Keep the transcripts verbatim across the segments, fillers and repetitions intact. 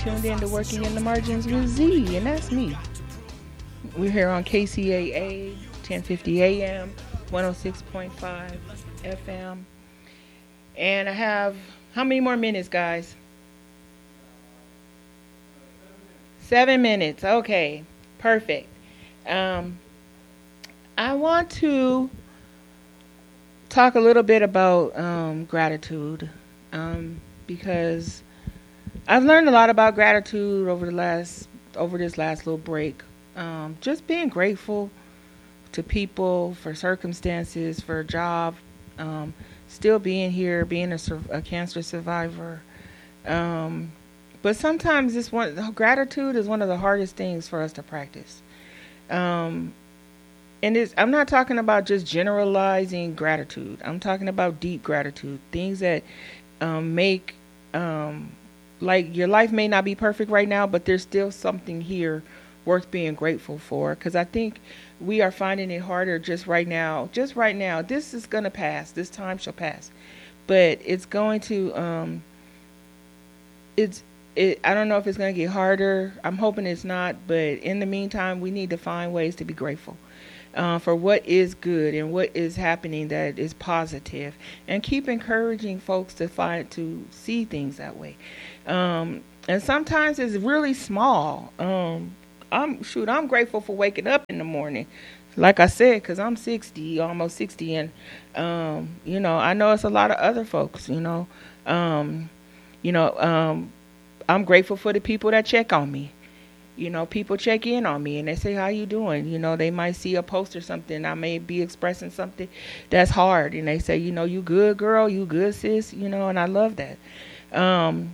Tuned in to Working in the Margins with Z, and that's me. We're here on K C A A, ten fifty A M, one oh six point five F M. And I have, how many more minutes, guys? Seven minutes. Okay, perfect. Um, I want to talk a little bit about um, gratitude um, because I've learned a lot about gratitude over the last over this last little break. Um, just being grateful to people, for circumstances, for a job, um, still being here, being a, a cancer survivor. Um, but sometimes this one gratitude is one of the hardest things for us to practice. Um, and it's, I'm not talking about just generalizing gratitude. I'm talking about deep gratitude, things that um, make um, like your life may not be perfect right now, but there's still something here worth being grateful for. Because I think we are finding it harder just right now. Just right now, this is going to pass. This time shall pass, but it's going to. Um, it's. It. I don't know if it's going to get harder. I'm hoping it's not. But in the meantime, we need to find ways to be grateful uh, for what is good and what is happening that is positive, and keep encouraging folks to find to see things that way. Um, and sometimes it's really small. Um, I'm shoot. I'm grateful for waking up in the morning, like I said, because I'm sixty, almost sixty, and um, you know, I know it's a lot of other folks. You know, um, you know, um, I'm grateful for the people that check on me. You know, people check in on me and they say, "How you doing?" You know, they might see a post or something. I may be expressing something that's hard, and they say, "You know, you good, girl. You good, sis." You know, and I love that. Um,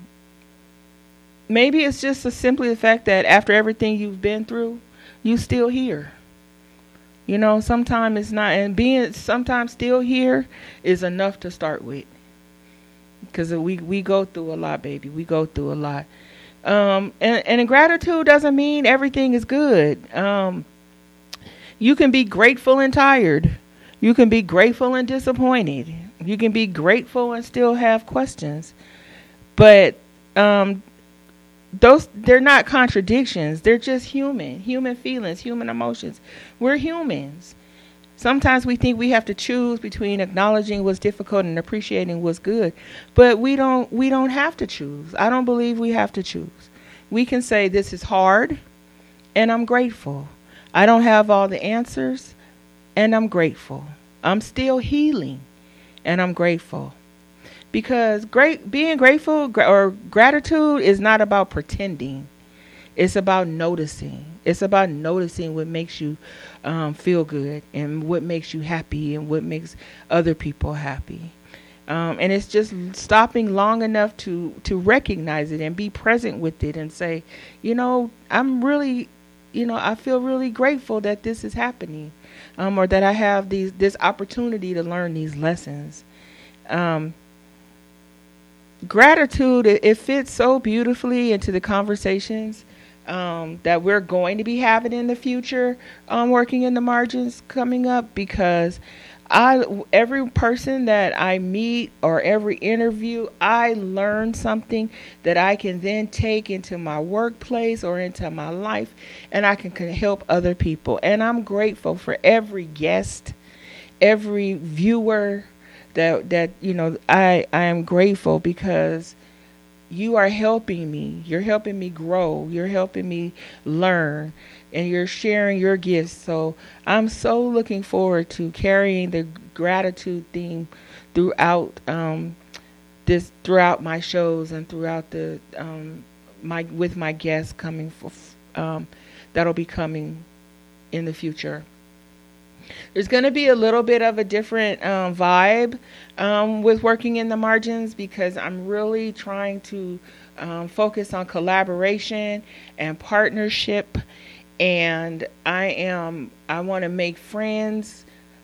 Maybe it's just a simply the fact that after everything you've been through, you still here. You know, sometimes it's not, and being sometimes still here is enough to start with. Because we, we go through a lot, baby. We go through a lot. Um, and, and gratitude doesn't mean everything is good. Um, you can be grateful and tired. You can be grateful and disappointed. You can be grateful and still have questions. But, um, Those they're not contradictions. They're just human, human feelings, human emotions. We're humans. Sometimes we think we have to choose between acknowledging what's difficult and appreciating what's good, but we don't. We don't have to choose. I don't believe we have to choose. We can say this is hard, and I'm grateful. I don't have all the answers, and I'm grateful. I'm still healing, and I'm grateful. Because great being grateful gra- or gratitude is not about pretending. It's about noticing. It's about noticing what makes you um, feel good and what makes you happy and what makes other people happy. Um, and it's just stopping long enough to, to recognize it and be present with it and say, you know, I'm really, you know, I feel really grateful that this is happening, um, or that I have these this opportunity to learn these lessons. Um, Gratitude, it, it fits so beautifully into the conversations um, that we're going to be having in the future, um, working in the margins coming up, because I, every person that I meet or every interview, I learn something that I can then take into my workplace or into my life, and I can, can help other people. And I'm grateful for every guest, every viewer, That, that you know, I, I am grateful because you are helping me. You're helping me grow. You're helping me learn. And you're sharing your gifts. So I'm so looking forward to carrying the gratitude theme throughout um, this, throughout my shows and throughout the um, my with my guests coming for um, that'll be coming in the future. There's going to be a little bit of a different um, vibe um, with working in the margins, because I'm really trying to um, focus on collaboration and partnership. And I am, I want to make friends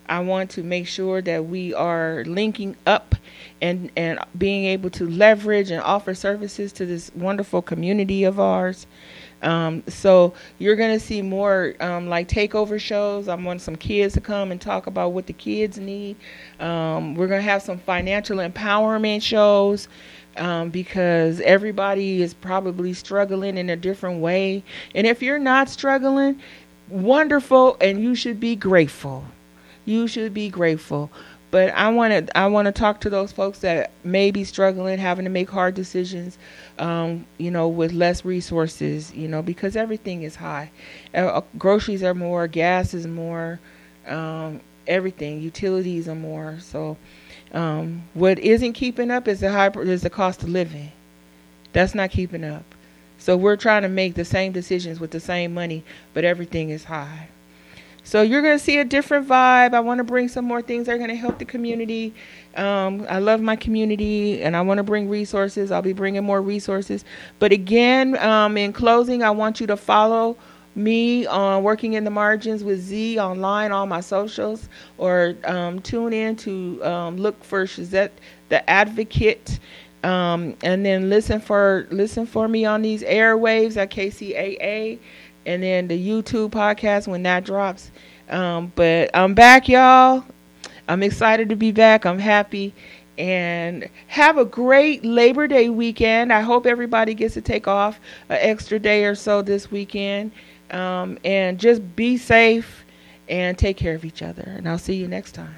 I want to make sure that we are linking up and, and being able to leverage and offer services to this wonderful community of ours. Um, so you're going to see more um, like takeover shows. I want some kids to come and talk about what the kids need. Um, we're going to have some financial empowerment shows um, because everybody is probably struggling in a different way. And if you're not struggling, wonderful, and you should be grateful. You should be grateful. But I want to I want to talk to those folks that may be struggling, having to make hard decisions, um, you know, with less resources, you know, because everything is high. Uh, groceries are more, gas is more, um, everything, utilities are more. So um, what isn't keeping up is the high is the cost of living. That's not keeping up. So we're trying to make the same decisions with the same money, but everything is high. So you're going to see a different vibe. I want to bring some more things that are going to help the community. Um, I love my community, and I want to bring resources. I'll be bringing more resources. But again, um, in closing, I want you to follow me on Working in the Margins with Z online, all my socials, or um, tune in to um, look for Shazette the Advocate, um, and then listen for listen for me on these airwaves at K C A A. And then the YouTube podcast when that drops. Um, but I'm back, y'all. I'm excited to be back. I'm happy. And have a great Labor Day weekend. I hope everybody gets to take off an extra day or so this weekend. Um, and just be safe and take care of each other. And I'll see you next time.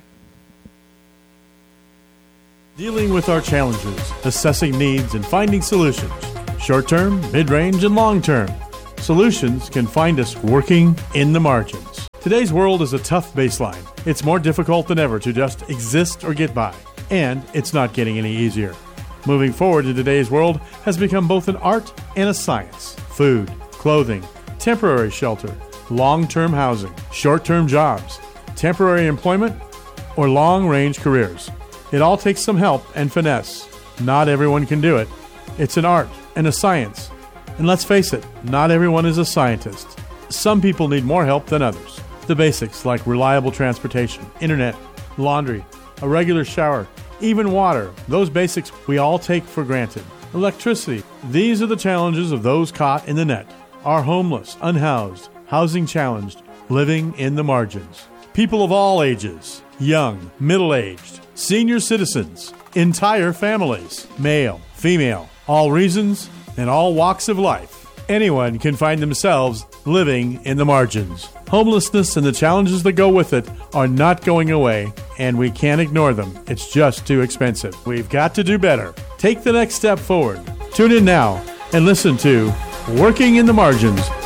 Dealing with our challenges, assessing needs, and finding solutions. Short-term, mid-range, and long-term. Solutions can find us working in the margins. Today's world is a tough baseline. It's more difficult than ever to just exist or get by, and it's not getting any easier. Moving forward in today's world has become both an art and a science. Food, clothing, temporary shelter, long-term housing, short-term jobs, temporary employment, or long-range careers. It all takes some help and finesse. Not everyone can do it. It's an art and a science. And let's face it, not everyone is a scientist. Some people need more help than others. The basics like reliable transportation, internet, laundry, a regular shower, even water, those basics we all take for granted. Electricity, these are the challenges of those caught in the net. Are homeless, unhoused, housing challenged, living in the margins. People of all ages, young, middle-aged, senior citizens, entire families, male, female, all reasons, in all walks of life, anyone can find themselves living in the margins. Homelessness and the challenges that go with it are not going away, and we can't ignore them. It's just too expensive. We've got to do better. Take the next step forward. Tune in now and listen to Working in the Margins